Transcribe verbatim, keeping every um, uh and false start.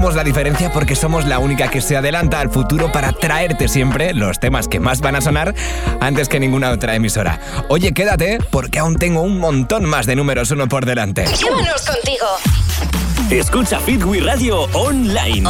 Somos la diferencia porque somos la única que se adelanta al futuro para traerte siempre los temas que más van a sonar antes que ninguna otra emisora. Oye, quédate porque aún tengo un montón más de números uno por delante. Llévanos contigo. Escucha Fit We Radio online.